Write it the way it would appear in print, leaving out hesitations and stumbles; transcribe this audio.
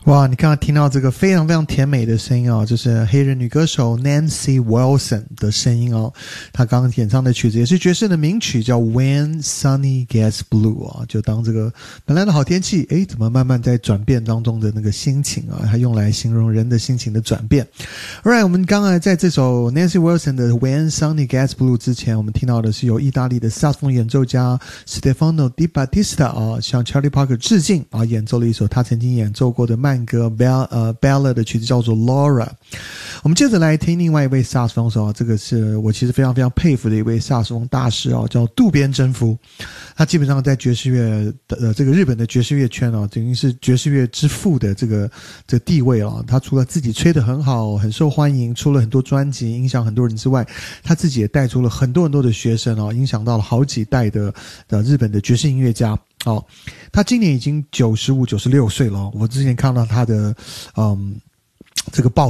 哇，你刚刚听到这个非常非常甜美的声音哦，就是黑人女歌手 Nancy Wilson 的声音哦。她刚刚演唱的曲子也是爵士的名曲，叫 When Sunny Gets Blue 啊，就当这个本来的好天气，怎么慢慢在转变当中的那个心情啊，它用来形容人的心情的转变。Alright， 我们刚才在这首 Nancy Wilson 的 When Sunny Gets Blue 之前，我们听到的是由意大利的萨克斯风演奏家 Stefano Di Battista 啊，向 Charlie Parker 致敬啊，演奏了一首他曾经演奏过的慢歌 Bella 的曲子，叫做 Laura。 我们接着来听另外一位萨克斯风手啊，这个是我其实非常非常佩服的一位萨克斯风大师啊，叫渡边真夫。他基本上在爵士乐的这个日本的爵士乐圈啊，等于是爵士乐之父的这个地位啊。他除了自己吹得很好，很受欢迎，出了很多专辑，影响很多人之外，他自己也带出了很多很多的学生啊，影响到了好几代的日本的爵士音乐家。他今年已经95、96岁了。我之前看到他的这个报